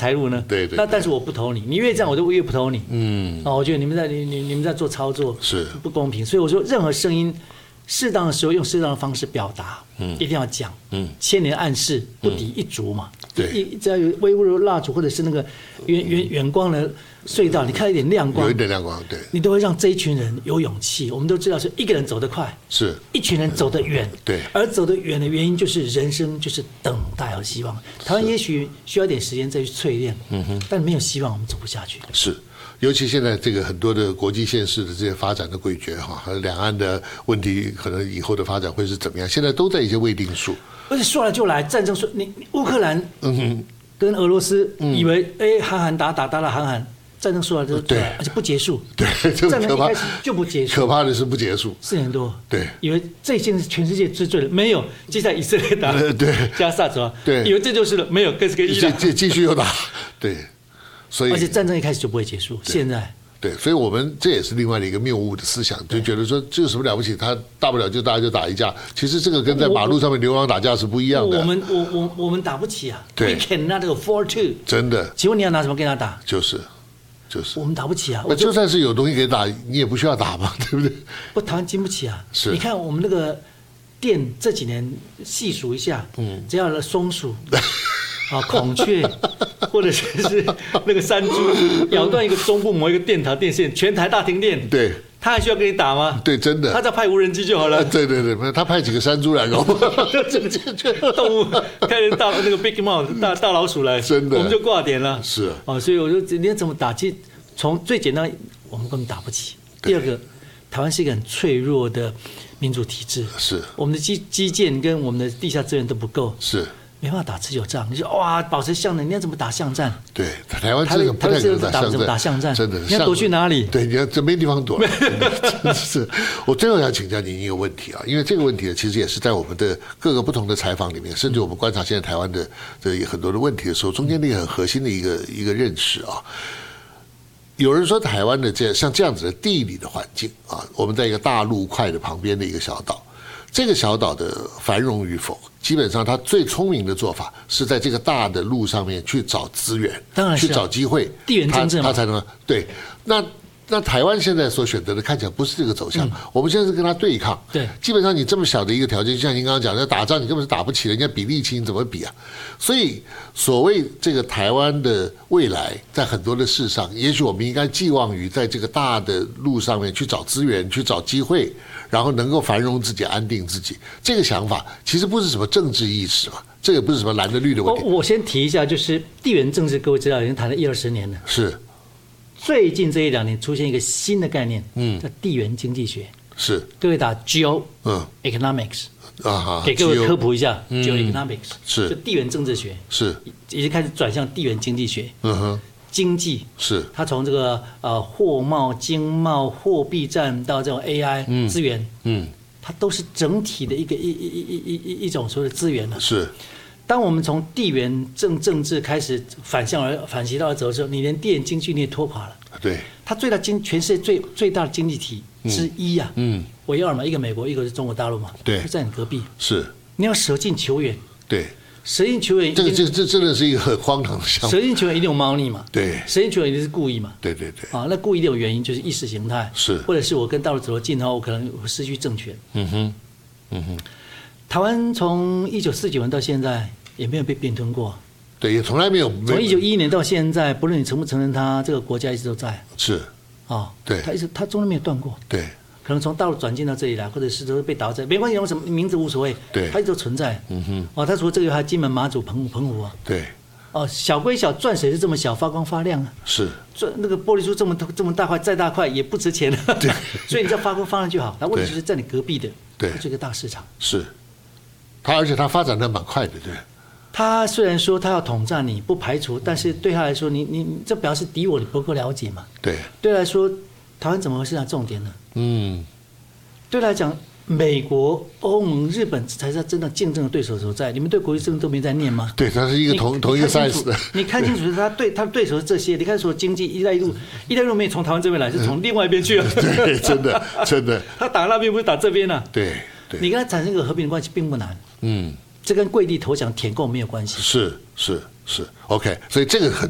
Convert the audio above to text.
财路呢？ 对。 那但是我不投你，你越这样我就越不投你。我觉得你们在做操作是不公平，所以我说任何声音，适当的时候用适当的方式表达，一定要讲。千年暗示不敌一烛嘛。 对， 只要有微弱的蜡烛，或者是那个远光的隧道，你看一点亮光， 有一点亮光，对， 你都会让这一群人有勇气。我们都知道，是一个人走得快， 是一群人走得远， 对。 而走得远的原因就是人生就是等待和希望。台湾也许需要一点时间再去淬炼，但没有希望，我们走不下去。 是。尤其现在这个很多的国际县市的这些发展的诡谲哈，和两岸的问题，可能以后的发展会是怎么样？现在都在一些未定数。而且说来就来，战争说你乌克兰跟俄罗斯以为韩寒打了韩寒，战争说来就对，而且不结束。 对， 战争一开始就不结束。 可怕的是不结束 ，4年多。 对， 以为这件是全世界之最了，没有。接下来以色列打， 对， 加萨走啊， 对， 以为这就是了，没有，更是个伊朗， 继续又打，对。所以， 而且战争一开始就不会结束。现在， 对，所以我们这也是另外的一个谬误的思想，就觉得说这有什么了不起？他大不了就大家就打一架。其实这个跟在马路上面流氓打架是不一样的。 我们打不起啊。 对 ，We cannot afford to。 真的。 请问你要拿什么跟他打？ 就是。 我们打不起啊。 就算是有东西给打，你也不需要打嘛，对不对？ 不，台湾经不起啊。 是。 你看我们那个电这几年细数一下，只要松鼠。孔雀，或者是那个山猪咬断一个中部某一个电塔电线，全台大停电。 对， 他还需要跟你打吗？ 对，真的。 他再派无人机就好了。 对，他派几个山猪来搞。 动物开人大那个 Big Mouth 大老鼠来， 真的， 我们就挂点了。 是所以我说你要怎么打？其实从最简单，我们根本打不起。第二个，台湾是一个很脆弱的民主体制， 是我们的基建跟我们的地下资源都不够。 是。 没办法打持久战，你说哇，保持巷战，你要怎么打巷战？ 对，台湾这个不太可能打巷战， 真的， 你要躲去哪里？ 对，你要真没地方躲。是，我最后想请教您一个问题啊，因为这个问题其实也是在我们的各个不同的采访里面，甚至我们观察现在台湾的很多的问题的时候，中间那个很核心的一个认识啊。有人说台湾的像这样子的地理的环境啊，我们在一个大陆块的旁边的一个小岛。这个小岛的繁荣与否，基本上他最聪明的做法是在这个大的路上面去找资源， 当然去找机会， 地缘政治他才能对。那台湾现在所选择的看起来不是这个走向，我们现在是跟他对抗。 对， 基本上你这么小的一个条件，就像您刚刚讲的，打仗你根本是打不起人家比力气，你怎么比啊？所以所谓这个台湾的未来，在很多的事上，也许我们应该寄望于在这个大的路上面去找资源，去找机会，然后能够繁荣自己、安定自己。这个想法其实不是什么政治意识嘛，这也不是什么蓝的绿的问题。 我先提一下，就是地缘政治，各位知道已经谈了10-20年了。 是。 最近这1-2年出现一个新的概念，叫地缘经济学。 是。 各位打 Geo，economics，给各位科普一下 ，Geo-economics 是就地缘政治学， 是已经开始转向地缘经济学。经济是它从这个货贸、经贸、货币战到这种 AI 资源，它都是整体的一种所谓的资源了。 是。 当我们从地缘政治开始反其道而走的时候，你连地缘经济你也拖垮了。 对， 它全世界最大的经济体之一啊，唯二嘛，一个美国，一个是中国大陆嘛， 对， 就在你隔壁。 是， 你要舍近求远。 对， 舍近求远， 这真的是一个很荒唐的项目。 舍近求远一定有猫腻嘛， 对， 舍近求远一定是故意嘛， 对。 那故意的有原因就是意识形态， 是， 或者是我跟大陆走得近的话，我可能失去政权。台湾从1949年到现在也没有被并吞过， 对，也从来没有。 从1911年到现在，不论你承不承认它，这个国家一直都在。 是，对， 它中间没有断过。 对， 可能从大陆转进到这里来，或者是都被打到这里，没关系，用什么名字无所谓。 对， 它一直都存在。它除了这个，还有金门、马祖、澎湖啊。 对。 小归小，钻石是这么小，发光发亮啊。 是。 那个玻璃珠这么大块，再大块也不值钱了。对。所以你只要发光发亮就好。那问题就是在你隔壁的， 对， 这个大市场。 是。而且它发展的蛮快的，对。 他虽然说他要统战你，不排除，但是对他来说，你这表示敌我你不够了解嘛？ 对。 对他来说，台湾怎么会是他重点呢？对他来讲，美国、欧盟、日本才是他真的竞争的对手所在。你们对国际政治都没在念吗？ 对，它是一个同一个 size 的。 你看清楚，他的对手是这些。你看，说经济一带一路没有从台湾这边来，是从另外一边去了。 对，真的。 他打那边不是打这边啊？ 对。 你跟他产生一个和平的关系并不难。这跟跪地投降舔共没有关系。 是 OK， 所以这个很